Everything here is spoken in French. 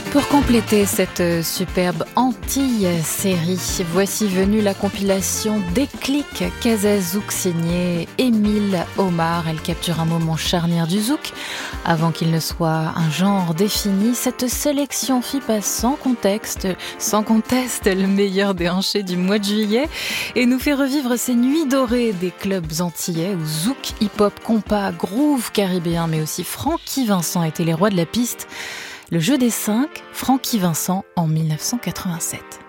Pour compléter cette superbe Antilles-série, voici venue la compilation Déclic Casa Zouk signée Émile Omar. Elle capture un moment charnière du zouk. Avant qu'il ne soit un genre défini, cette sélection fit pas sans conteste le meilleur des hanchés du mois de juillet et nous fait revivre ces nuits dorées des clubs antillais où zouk, hip-hop, compas, groove caribéen mais aussi Francky Vincent étaient les rois de la piste. Le jeu des 5, Francky Vincent en 1987.